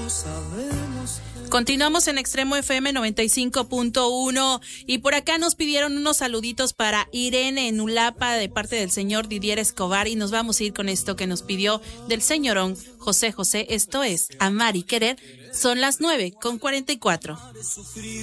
Continuamos en Extremo FM 95.1 y por acá nos pidieron unos saluditos para Irene en Ulapa de parte del señor Didier Escobar y nos vamos a ir con esto que nos pidió del señorón José José. Esto es Amar y Querer. Son las 9:44.